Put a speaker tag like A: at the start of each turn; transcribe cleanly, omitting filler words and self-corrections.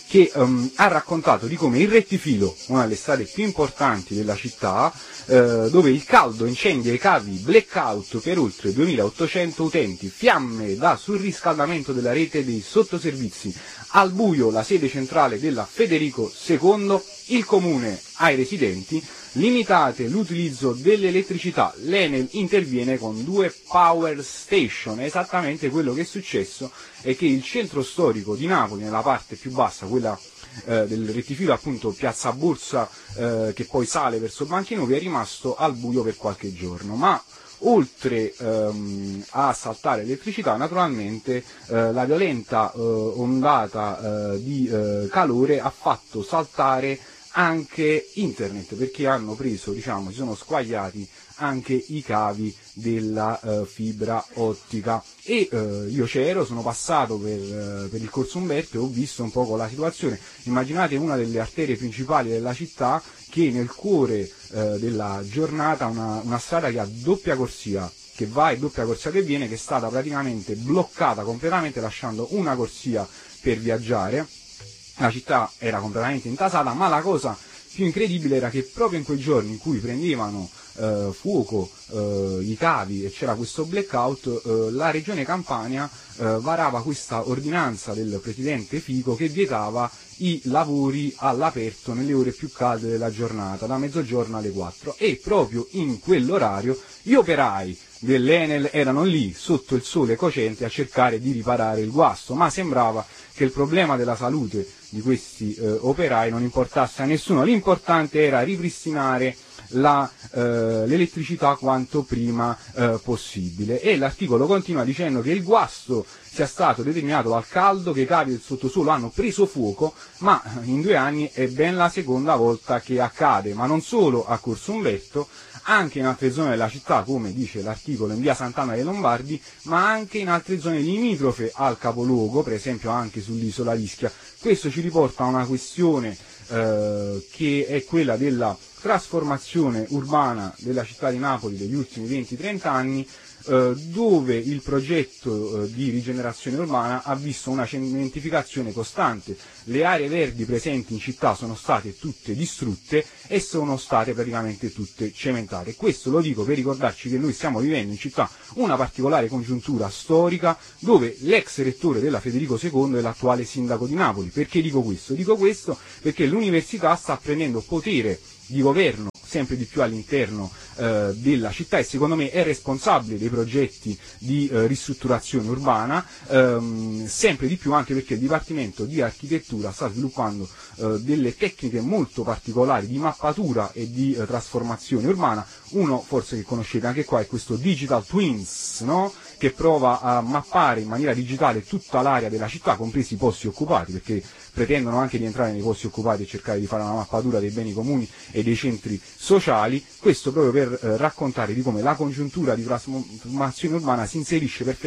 A: che ha raccontato di come il Rettifilo, una delle strade più importanti della città, dove il caldo incendia i cavi, blackout per oltre 2800 utenti, fiamme da surriscaldamento della rete dei sottoservizi, al buio la sede centrale della Federico II, il comune ai residenti, limitate l'utilizzo dell'elettricità, l'Enel interviene con 2 power station. Esattamente quello che è successo è che il centro storico di Napoli, nella parte più bassa, quella del Rettifilo, appunto Piazza Borsa, che poi sale verso Banchinovi, è rimasto al buio per qualche giorno, ma oltre a saltare l'elettricità, naturalmente la violenta ondata di calore ha fatto saltare anche internet, perché hanno preso, diciamo, si sono squagliati anche i cavi della fibra ottica. E io c'ero, sono passato per il Corso Umberto e ho visto un po' la situazione. Immaginate una delle arterie principali della città che nel cuore della giornata una strada che ha doppia corsia che va e doppia corsia che viene, che è stata praticamente bloccata completamente, lasciando una corsia per viaggiare. La città era completamente intasata, ma la cosa più incredibile era che proprio in quei giorni in cui prendevano fuoco i cavi e c'era questo blackout, la regione Campania varava questa ordinanza del presidente Fico che vietava i lavori all'aperto nelle ore più calde della giornata, da mezzogiorno alle 4, e proprio in quell'orario gli operai dell'Enel erano lì sotto il sole cocente a cercare di riparare il guasto, ma sembrava che il problema della salute di questi operai non importasse a nessuno. L'importante era ripristinare l'elettricità quanto prima possibile. E l'articolo continua dicendo che il guasto sia stato determinato dal caldo, che i cavi del sottosuolo hanno preso fuoco, ma in 2 anni è ben la seconda volta che accade, ma non solo a Corso Umberto, anche in altre zone della città, come dice l'articolo in via Sant'Anna dei Lombardi, ma anche in altre zone limitrofe al capoluogo, per esempio anche sull'isola Ischia. Questo ci riporta a una questione che è quella della trasformazione urbana della città di Napoli degli ultimi 20-30 anni, dove il progetto di rigenerazione urbana ha visto una cementificazione costante. Le aree verdi presenti in città sono state tutte distrutte e sono state praticamente tutte cementate. Questo lo dico per ricordarci che noi stiamo vivendo in città una particolare congiuntura storica, dove l'ex rettore della Federico II è l'attuale sindaco di Napoli. Perché dico questo? Dico questo perché l'università sta prendendo potere di governo sempre di più all'interno della città e secondo me è responsabile dei progetti di ristrutturazione urbana, sempre di più, anche perché il Dipartimento di Architettura sta sviluppando delle tecniche molto particolari di mappatura e di trasformazione urbana. Uno forse che conoscete anche qua è questo Digital Twins, no? Che prova a mappare in maniera digitale tutta l'area della città, compresi i posti occupati, perché pretendono anche di entrare nei posti occupati e cercare di fare una mappatura dei beni comuni e dei centri sociali. Questo proprio per raccontare di come la congiuntura di trasformazione urbana si inserisce perfettamente